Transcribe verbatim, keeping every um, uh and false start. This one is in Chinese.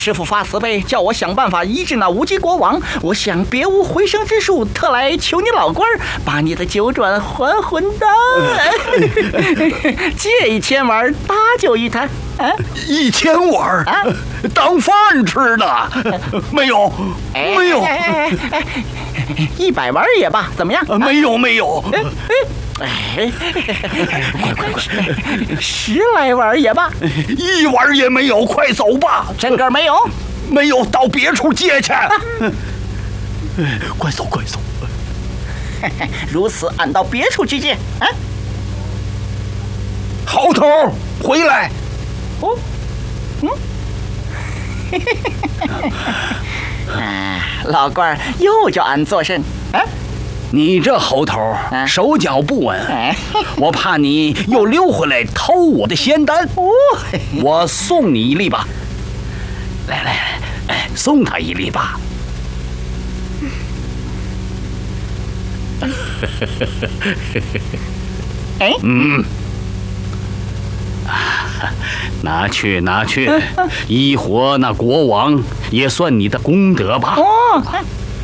师傅发慈悲，叫我想办法医治那无极国王。我想别无回生之术，特来求你老官儿把你的九转还魂丹，借一千丸搭救一坛。啊， 一千丸啊，当饭吃的？没有，没有。 哎哎哎哎，一百丸也罢，怎么样？ 没有，没有。 哎哎，快快快，十来丸也罢， 一丸也没有，快走吧。 真个没有？ 没有，到别处借去。啊、快走，快走。 如此，俺到别处去借。啊， 好头，回来。 哦，嗯，啊，老官儿又叫俺做甚？啊？ 你这猴头手脚不稳，我怕你又溜回来偷我的仙丹。我送你一粒吧，来来来，送他一粒吧。 哎， 嗯，拿去拿去，医活那国王也算你的功德吧。 哦。